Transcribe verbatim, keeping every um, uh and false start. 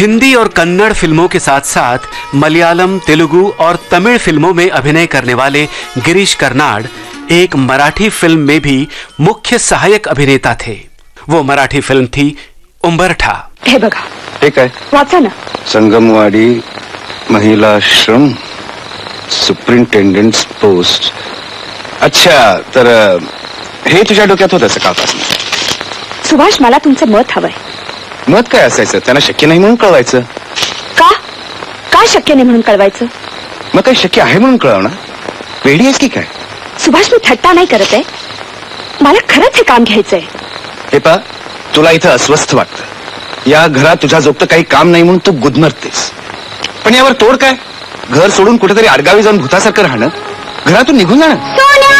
हिंदी और कन्नड़ फिल्मों के साथ साथ मलयालम, तेलुगु और तमिल फिल्मों में अभिनय करने वाले गिरीश कर्नाड एक मराठी फिल्म में भी मुख्य सहायक अभिनेता थे। वो मराठी फिल्म थी उंबरठा। हे बघा, ठीक आहे, वाचा ना। Sangamwadi महिलाश्रम superintendent post. अच्छा, तर हे तुझ्या डोक्यात होतं सकाळपासून? सुभाष, मला तुमचं मत हवंय। मत काय असायचं? त्यांना शक्य नाही म्हणून कळवायचं। का का शक्य नाही म्हणून कळवायचं? मग काही शक्य आहे म्हणून कळवणार? वेडी आहेस की काय? सुभाष, मी थट्टा नाही करत आहे, मला खरंच हे काम घ्यायचंय। हे पा, तुला इथं अस्वस्थ वाटतं, या घरात तुझ्या जोगतं काही काम नाही म्हणून तू गुदमरतेस, पण यावर तोड काय? घर सोडून कुठेतरी आडगावी जाऊन भूतासारखं राहणं, घरातून निघून जाणं।